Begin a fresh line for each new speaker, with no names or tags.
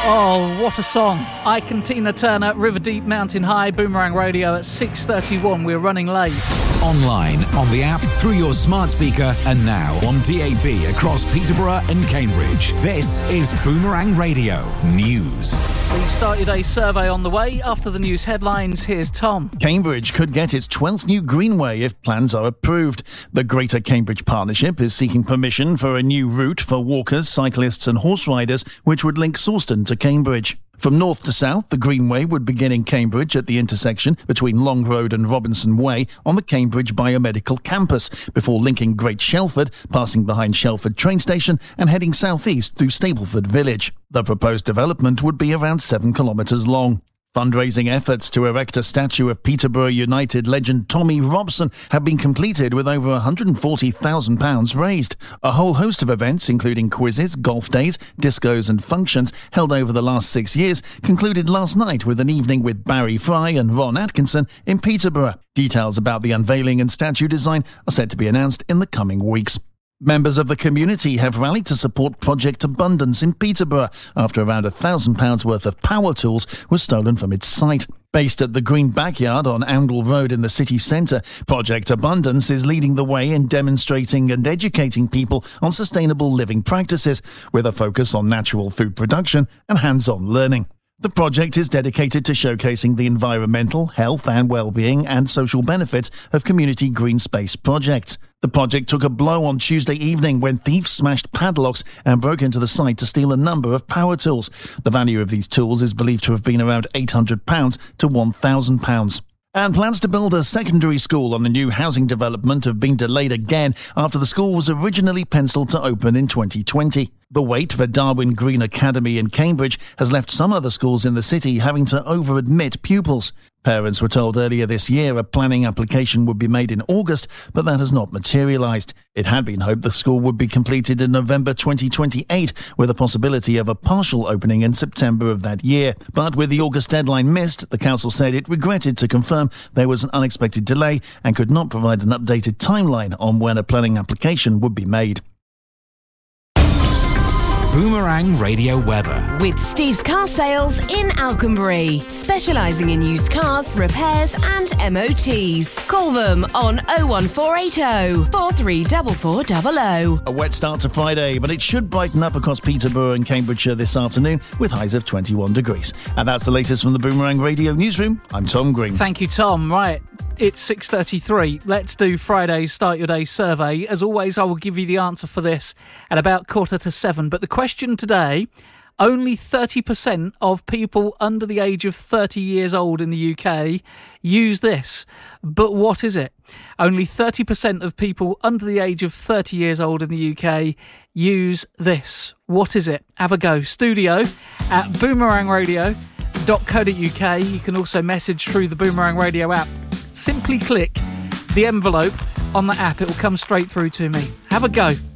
Oh, what a song. Ike and Tina Turner, River Deep Mountain High, Boomerang Radio at 6:31. We're running late.
Online, on the app, through your smart speaker, and now on DAB across Peterborough and Cambridge. This is Boomerang Radio News.
The Start Your Day survey on the way. After the news headlines, here's Tom.
Cambridge could get its 12th new greenway if plans are approved. The Greater Cambridge Partnership is seeking permission for a new route for walkers, cyclists and horse riders, which would link Sawston to Cambridge. From north to south, the Greenway would begin in Cambridge at the intersection between Long Road and Robinson Way on the Cambridge Biomedical Campus, before linking Great Shelford, passing behind Shelford train station and heading southeast through Stapleford Village. The proposed development would be around 7 kilometres long. Fundraising efforts to erect a statue of Peterborough United legend Tommy Robson have been completed with over £140,000 raised. A whole host of events, including quizzes, golf days, discos and functions held over the last 6 years, concluded last night with an evening with Barry Fry and Ron Atkinson in Peterborough. Details about the unveiling and statue design are set to be announced in the coming weeks. Members of the community have rallied to support Project Abundance in Peterborough after around £1,000 worth of power tools was stolen from its site. Based at the Green Backyard on Oundle Road in the city centre, Project Abundance is leading the way in demonstrating and educating people on sustainable living practices, with a focus on natural food production and hands-on learning. The project is dedicated to showcasing the environmental, health and well-being and social benefits of community green space projects. The project took a blow on Tuesday evening when thieves smashed padlocks and broke into the site to steal a number of power tools. The value of these tools is believed to have been around £800 to £1,000. And plans to build a secondary school on the new housing development have been delayed again after the school was originally penciled to open in 2020. The wait for Darwin Green Academy in Cambridge has left some other schools in the city having to over-admit pupils. Parents were told earlier this year a planning application would be made in August, but that has not materialised. It had been hoped the school would be completed in November 2028, with a possibility of a partial opening in September of that year. But with the August deadline missed, the council said it regretted to confirm there was an unexpected delay and could not provide an updated timeline on when a planning application would be made.
Boomerang Radio weather.
With Steve's Car Sales in Alconbury, specialising in used cars, repairs and MOTs. Call them on 01480 434400.
A wet start to Friday, but it should brighten up across Peterborough and Cambridgeshire this afternoon with highs of 21 degrees. And that's the latest from the Boomerang Radio Newsroom. I'm Tom Green.
Thank you, Tom. Right, it's 6:33. Let's do Friday's Start Your Day survey. As always, I will give you the answer for this at about 6:45. But the question today, only 30% of people under the age of 30 years old in the UK use this. But what is it? Only 30% of people under the age of 30 years old in the UK use this. What is it? Have a go. Studio at boomerangradio.co.uk. You can also message through the Boomerang Radio app. Simply click the envelope on the app. It will come straight through to me. Have a go.